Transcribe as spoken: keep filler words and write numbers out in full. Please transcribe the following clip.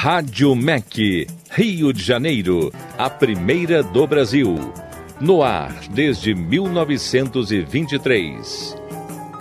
Rádio M E C, Rio de Janeiro, a primeira do Brasil. No ar desde mil novecentos e vinte e três.